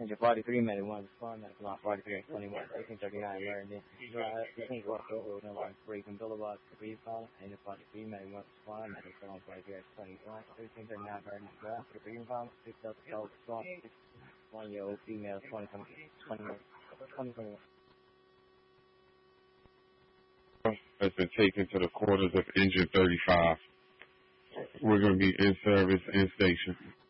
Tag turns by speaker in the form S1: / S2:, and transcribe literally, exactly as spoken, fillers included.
S1: Passenger forty-three, medic one, respond, medic block forty-three, twenty-one, eighteen thirty-nine, emergency. Drive, fifteen, walk over, no one, Freaking Boulevard, Capri Falls, Engine forty-three, medic one, respond, medic seven, forty-three, twenty-one, eighteen thirty-nine, emergency. Drive, Capri Falls, six Delta Soul, respond, one-year-old female, twenty, twenty, twenty, twenty-one.
S2: Has been taken to the quarters of Engine thirty-five. We're going to be in service in station.